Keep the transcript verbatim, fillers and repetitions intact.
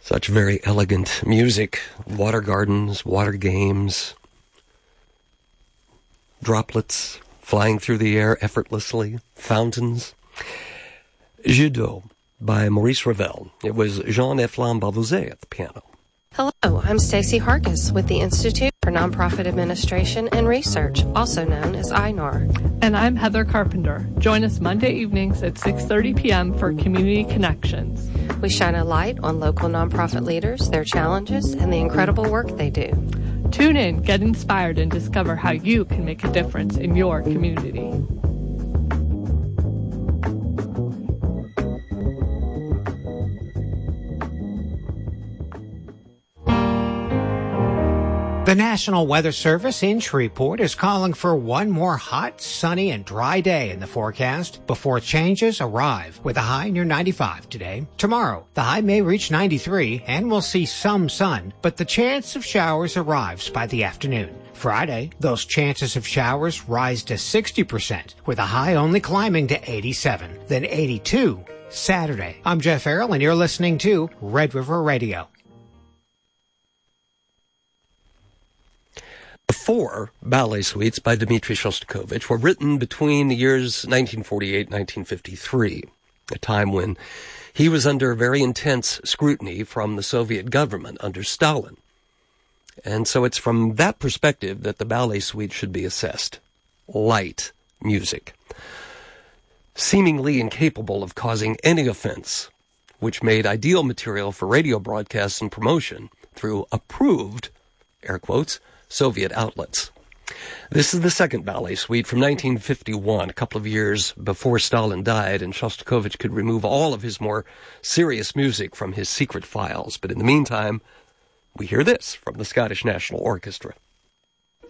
Such very elegant music, water gardens, water games, droplets flying through the air effortlessly, fountains. Jeu d'eau by Maurice Ravel. It was Jean-F. Lambalvouze at the piano. Hello, I'm Stacy Hargis with the Institute for Nonprofit Administration and Research, also known as I N A R. And I'm Heather Carpenter. Join us Monday evenings at six thirty p.m. for Community Connections. We shine a light on local nonprofit leaders, their challenges, and the incredible work they do. Tune in, get inspired, and discover how you can make a difference in your community. The National Weather Service in Shreveport is calling for one more hot, sunny, and dry day in the forecast before changes arrive, with a high near ninety-five today. Tomorrow, the high may reach ninety-three, and we'll see some sun, but the chance of showers arrives by the afternoon. Friday, those chances of showers rise to sixty percent, with a high only climbing to eighty-seven, then eighty-two Saturday. I'm Jeff Errol, and you're listening to Red River Radio. The four ballet suites by Dmitri Shostakovich were written between the years nineteen forty-eight and nineteen fifty-three, a time when he was under very intense scrutiny from the Soviet government under Stalin. And so it's from that perspective that the ballet suite should be assessed. Light music, seemingly incapable of causing any offense, which made ideal material for radio broadcasts and promotion through approved, air quotes, Soviet outlets. This is the second ballet suite from nineteen fifty-one, a couple of years before Stalin died, and Shostakovich could remove all of his more serious music from his secret files. But in the meantime, we hear this from the Scottish National Orchestra.